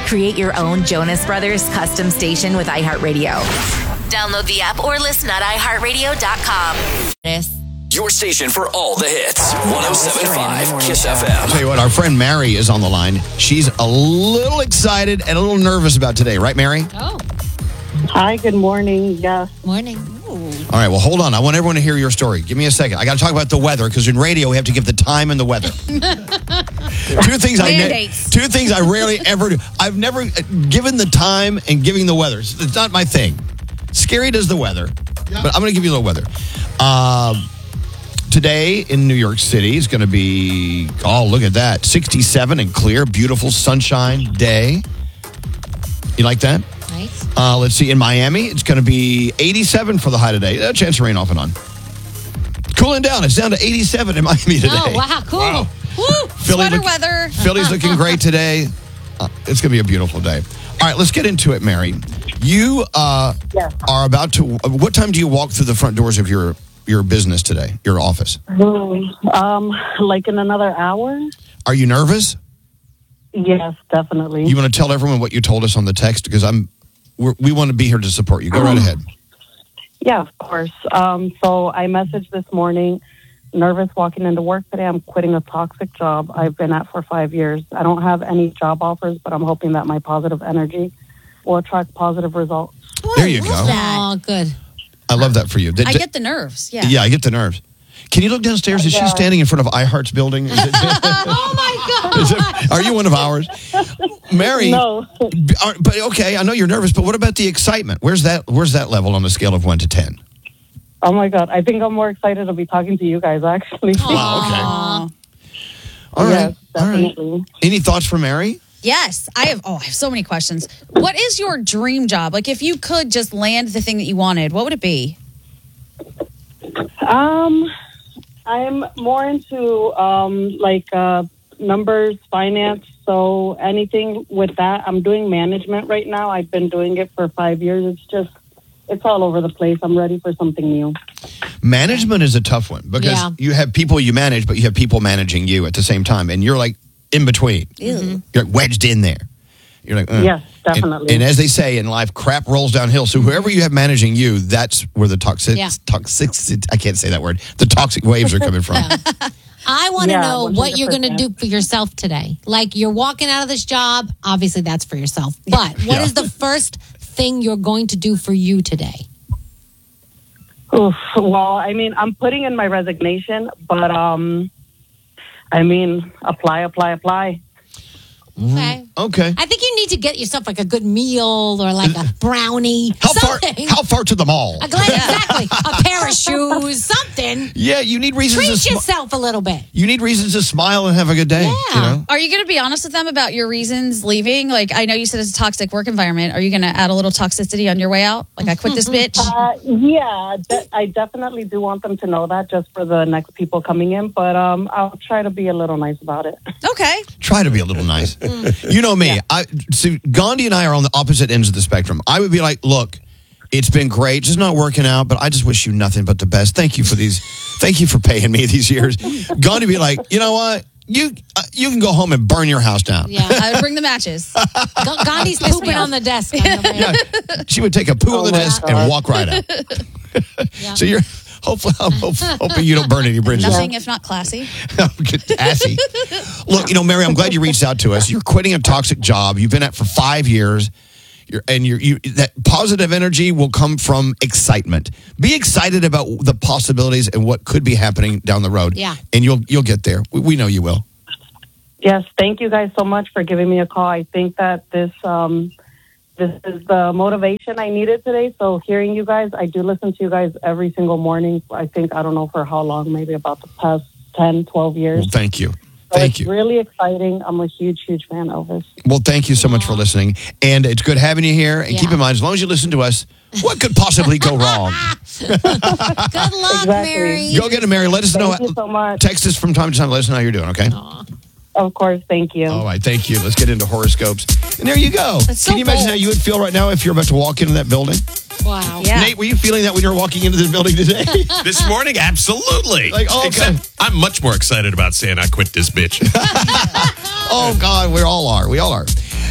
Create your own Jonas Brothers custom station with iHeartRadio. Download the app or listen at iHeartRadio.com. Your station for all the hits. 107.5 Kiss FM. I'll tell you what, our friend Mary is on the line. She's a little excited and a little nervous about today. Right, Mary? Oh. Hi, good morning. Yeah. Morning. All right, well, hold on. I want everyone to hear your story. Give me a second. I got to talk about the weather because in radio we have to give the time and the weather. Two things I rarely ever do. I've never given the time and giving the weather. It's not my thing. Scary does the weather, but I'm going to give you the weather. Today in New York City is going to be, look at that, 67 and clear, beautiful sunshine day. You like that? Nice. Let's see, in Miami, it's going to be 87 for the high today. A chance of rain off and on. Cooling down. It's down to 87 in Miami today. Oh, wow, cool. Wow. Woo! Sweater weather. Philly's looking great today. It's going to be a beautiful day. All right, let's get into it, Mary. You are about to, what time do you walk through the front doors of your business today, your office? Like in another hour? Are you nervous? Yes, definitely. You want to tell everyone what you told us on the text? Because we want to be here to support you. Go right ahead. Yeah, of course. So I messaged this morning, nervous walking into work today. I'm quitting a toxic job I've been at for 5 years. I don't have any job offers, but I'm hoping that my positive energy will attract positive results. There you go. Oh, good. I love that for you. I get the nerves. Yeah. Yeah, I get the nerves. Can you look downstairs? Is she standing in front of iHeart's building? Is it, Oh, my God. are you one of ours? Mary? No. But okay, I know you're nervous, but what about the excitement? Where's that level on a scale of 1 to 10? Oh, my God. I think I'm more excited to be talking to you guys, actually. Wow, okay. All right. Yes, definitely. All right. Any thoughts for Mary? Yes, I have so many questions. What is your dream job? Like, if you could just land the thing that you wanted, what would it be? I'm more into numbers, finance. So anything with that. I'm doing management right now. I've been doing it for 5 years. It's all over the place. I'm ready for something new. Management is a tough one because you have people you manage, but you have people managing you at the same time, and you're like in between. Ew. You're like wedged in there. You're like, Yes, definitely. And as they say in life, crap rolls downhill. So whoever you have managing you, that's where the toxic, I can't say that word. The toxic waves are coming from. I want to know 100%. what you're going to do for yourself today. Like, you're walking out of this job. Obviously, that's for yourself. But what is the first thing you're going to do for you today? Oof. Well, I mean, I'm putting in my resignation, but apply. Okay. I think you need to get yourself like a good meal or like a brownie. How far to the mall? Exactly. A pair of shoes, something. Yeah, you need reasons Treat yourself a little bit. You need reasons to smile and have a good day. Yeah. You know? Are you going to be honest with them about your reasons leaving? Like, I know you said it's a toxic work environment. Are you going to add a little toxicity on your way out? Like, I quit this bitch? I definitely do want them to know that just for the next people coming in. But I'll try to be a little nice about it. Okay. Try to be a little nice. You know me. Gandhi and I are on the opposite ends of the spectrum. I would be like, look, it's been great, just not working out, but I just wish you nothing but the best. Thank you for paying me these years. Gandhi would be like, you know what? You can go home and burn your house down. Yeah, I would bring the matches. Gandhi's pooping on the desk. She would take a poo on the desk and walk right out. So you're hoping you don't burn any bridges. Nothing if not classy. Assy. Look, Mary, I'm glad you reached out to us. You're quitting a toxic job. You've been at it for 5 years. That positive energy will come from excitement. Be excited about the possibilities and what could be happening down the road. Yeah. And you'll get there. We know you will. Yes, thank you guys so much for giving me a call. I think that this is the motivation I needed today. So hearing you guys, I do listen to you guys every single morning. I don't know for how long, maybe about the past 10, 12 years. Well, thank you. So it's really exciting. I'm a huge, huge fan of this. Well, thank you so much for listening. And it's good having you here. And keep in mind, as long as you listen to us, what could possibly go wrong? Good luck, Mary. Go get it, Mary. Let us know. Thank you so much. Text us from time to time. Let us know how you're doing, okay? Aww. Of course. Thank you. All right. Thank you. Let's get into horoscopes. And there you go. So Can you imagine bold. how you would feel right now if you're about to walk into that building? Wow. Yeah. Nate, were you feeling that when you were walking into this building today? This morning, absolutely. Except I'm much more excited about saying I quit this bitch. Oh, God, we all are. We all are.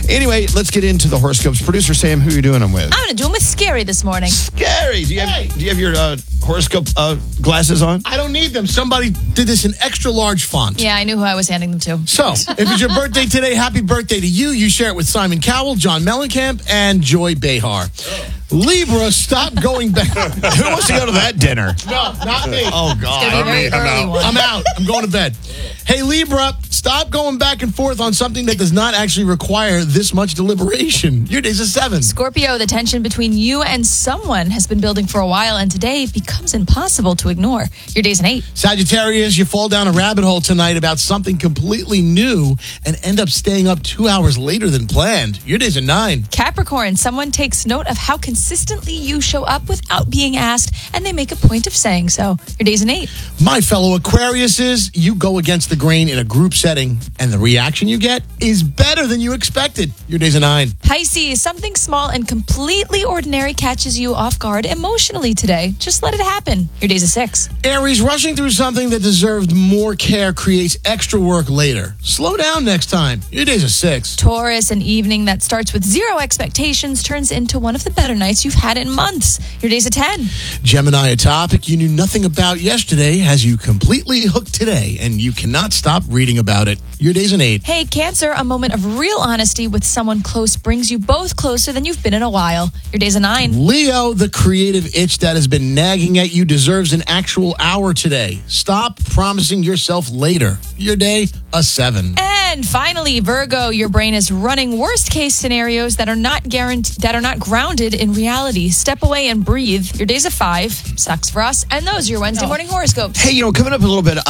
Anyway, let's get into the horoscopes. Producer Sam, who are you doing them with? I'm going to do them with Scary this morning. Scary. Do you have your horoscope glasses on? I don't need them. Somebody did this in extra large font. Yeah, I knew who I was handing them to. So, if it's your birthday today, happy birthday to you. You share it with Simon Cowell, John Mellencamp, and Joy Behar. Libra, stop going back. Who wants to go to that dinner? No, not me. Oh, God. It's going to be a very early one. I'm out. I'm going to bed. Hey, Libra, stop going back and forth on something that does not actually require this much deliberation. Your day's a 7. Scorpio, the tension between you and someone has been building for a while, and today becomes impossible to ignore. Your day's an 8. Sagittarius, you fall down a rabbit hole tonight about something completely new and end up staying up 2 hours later than planned. Your day's a 9. Capricorn, someone takes note of how consistently you show up without being asked, and they make a point of saying so. Your day's an 8. My fellow Aquariuses, you go against the grain in a group setting, and the reaction you get is better than you expected. Your day's a 9. Pisces, something small and completely ordinary catches you off guard emotionally today. Just let it happen. Your day's a 6. Aries, rushing through something that deserved more care creates extra work later. Slow down next time. Your day's a 6. Taurus, an evening that starts with zero expectations turns into one of the better nights you've had in months. Your day's a 10. Gemini, a topic you knew nothing about yesterday has you completely hooked today, and you cannot stop reading about it. Your day's an 8. Hey, Cancer, a moment of real honesty with someone close brings you both closer than you've been in a while. Your day's a 9. Leo, the creative itch that has been nagging at you deserves an actual hour today. Stop promising yourself later. Your day, a 7. And finally, Virgo, your brain is running worst case scenarios that are not grounded in reality. Step away and breathe. Your day's a 5. Sucks for us. And those are your Wednesday morning horoscopes. Hey, coming up a little bit,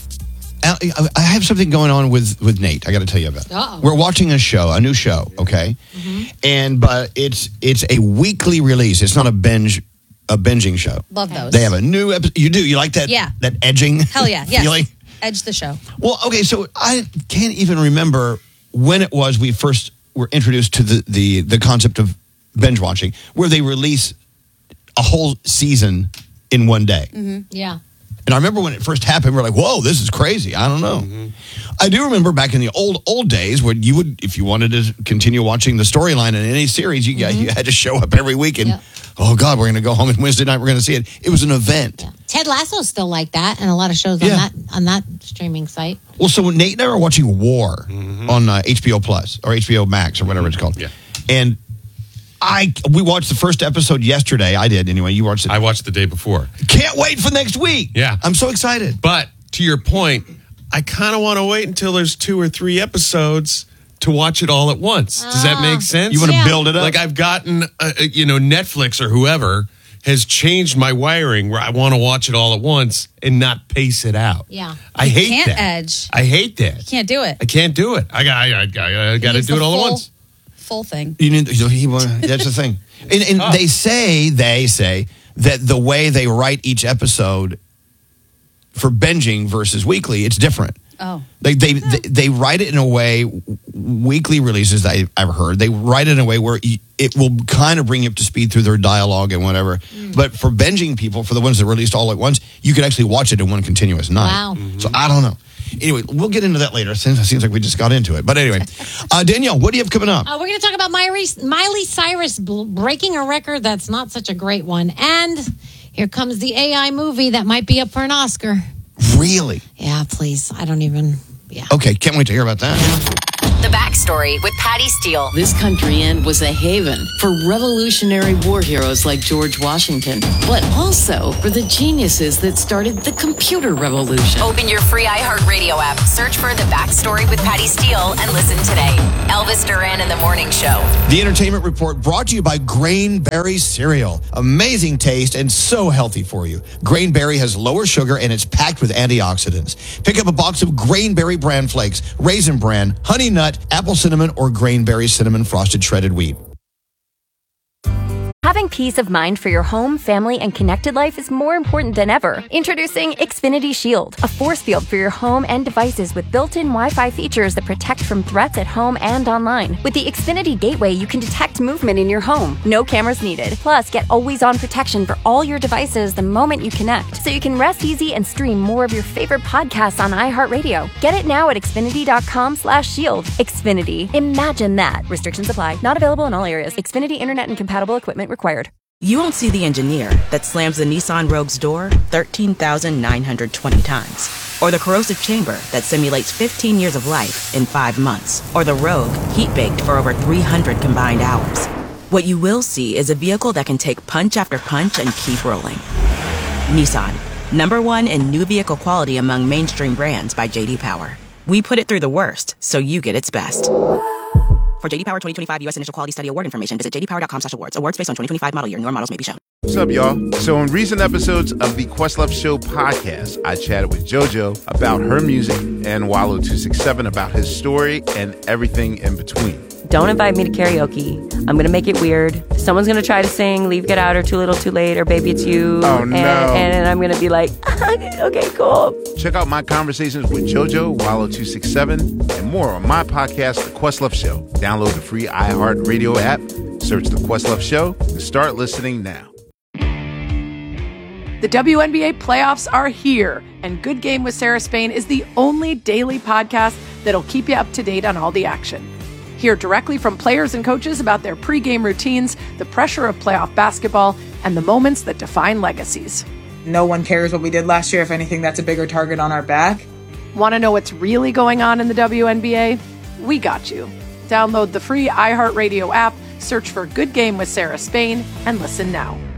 I have something going on with Nate. I got to tell you about. Uh-oh. We're watching a new show, okay? Mm-hmm. But it's a weekly release. It's not a binging show. Love those. They have a new episode. You do? You like that? Yeah. That edging? Hell yeah. Yes. feeling? Edge the show. Well, okay, so I can't even remember when it was we first were introduced to the concept of binge watching, where they release a whole season in one day. Mm-hmm. Yeah. And I remember when it first happened, we were like, whoa, this is crazy. I don't know. Mm-hmm. I do remember back in the old days when you would, if you wanted to continue watching the storyline in any series, you had to show up every week and, oh, God, we're going to go home on Wednesday night. We're going to see it. It was an event. Yeah. Ted Lasso's still like that, and a lot of shows on that streaming site. Well, so Nate and I are watching War on HBO Plus or HBO Max or whatever it's called. Yeah. And we watched the first episode yesterday. I did anyway. You watched it. I watched the day before. Can't wait for next week. Yeah. I'm so excited. But to your point, I kind of want to wait until there's 2 or 3 episodes to watch it all at once. Does that make sense? You want to build it up? Like I've gotten, Netflix or whoever has changed my wiring where I want to watch it all at once and not pace it out. Yeah. I hate can't that. edge. I hate that. Can't do it. I can't do it. I got to do it all at once. Full thing. You need, that's the thing. And they say that the way they write each episode for binging versus weekly, it's different. Oh. They write it in a way, weekly releases that I've heard, they write it in a way where it will kind of bring you up to speed through their dialogue and whatever. But for binging people, for the ones that released all at once, you could actually watch it in one continuous night. Wow. So I don't know. Anyway, we'll get into that later. It seems like we just got into it. But anyway, Danielle, what do you have coming up? We're going to talk about Miley Cyrus breaking a record that's not such a great one. And here comes the AI movie that might be up for an Oscar. Really? Yeah, please. I don't even... Yeah. Okay, can't wait to hear about that. The Backstory with Patty Steele. This country inn was a haven for Revolutionary War heroes like George Washington, but also for the geniuses that started the computer revolution. Open your free iHeartRadio app, search for The Backstory with Patty Steele, and listen today. Elvis Duran in the Morning Show. The Entertainment Report brought to you by Grainberry Cereal. Amazing taste and so healthy for you. Grainberry has lower sugar and it's packed with antioxidants. Pick up a box of Grainberry Bran Flakes, Raisin Bran, Honey Nut, Apple Cinnamon, or Grainberry Cinnamon Frosted Shredded Wheat. Having peace of mind for your home, family, and connected life is more important than ever. Introducing Xfinity Shield, a force field for your home and devices with built-in Wi-Fi features that protect from threats at home and online. With the Xfinity Gateway, you can detect movement in your home. No cameras needed. Plus, get always-on protection for all your devices the moment you connect, so you can rest easy and stream more of your favorite podcasts on iHeartRadio. Get it now at Xfinity.com/shield. Xfinity. Imagine that. Restrictions apply. Not available in all areas. Xfinity Internet and compatible equipment required. You won't see the engineer that slams the Nissan Rogue's door 13,920 times. Or the corrosive chamber that simulates 15 years of life in 5 months. Or the Rogue heat-baked for over 300 combined hours. What you will see is a vehicle that can take punch after punch and keep rolling. Nissan, #1 in new vehicle quality among mainstream brands by J.D. Power. We put it through the worst, so you get its best. For J.D. Power 2025 U.S. Initial Quality Study Award information, visit jdpower.com/awards. Awards based on 2025 model year. Newer models may be shown. What's up, y'all? So in recent episodes of the Questlove Show podcast, I chatted with JoJo about her music and Wallow267 about his story and everything in between. Don't invite me to karaoke. I'm going to make it weird. Someone's going to try to sing Leave, Get Out, or Too Little, Too Late, or Baby It's You. Oh, no. And I'm going to be like, okay, cool. Check out my conversations with JoJo, Wallow267, and more on my podcast, The Questlove Show. Download the free iHeartRadio app, search The Questlove Show, and start listening now. The WNBA playoffs are here, and Good Game with Sarah Spain is the only daily podcast that'll keep you up to date on all the action. Hear directly from players and coaches about their pregame routines, the pressure of playoff basketball, and the moments that define legacies. No one cares what we did last year. If anything, that's a bigger target on our back. Want to know what's really going on in the WNBA? We got you. Download the free iHeartRadio app, search for Good Game with Sarah Spain, and listen now.